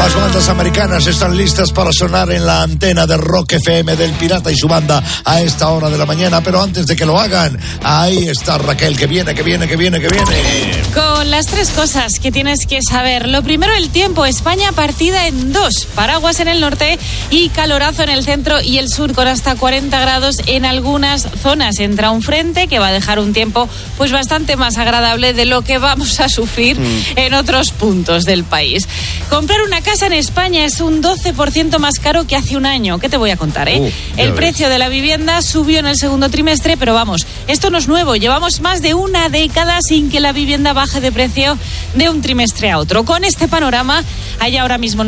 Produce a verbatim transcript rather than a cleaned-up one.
Las bandas americanas están listas para sonar en la antena de Rock F M del Pirata y su banda a esta hora de la mañana, pero antes de que lo hagan, ahí está Raquel, que viene, que viene, que viene, que viene. Con las tres cosas que tienes que saber. Lo primero, el tiempo. España partida en dos. Paraguas en el norte y calorazo en el centro y el sur con hasta cuarenta grados en algunas zonas. Entra un frente que va a dejar un tiempo pues bastante más agradable de lo que vamos a sufrir mm. en otros puntos del país. Comprar una casa en España es un doce por ciento más caro que hace un año. ¿Qué te voy a contar, eh? Uh, el precio de la vivienda subió en el segundo trimestre, pero vamos, esto no es nuevo. Llevamos más de una década sin que la vivienda baje de precio de un trimestre a otro. Con este panorama hay ahora mismo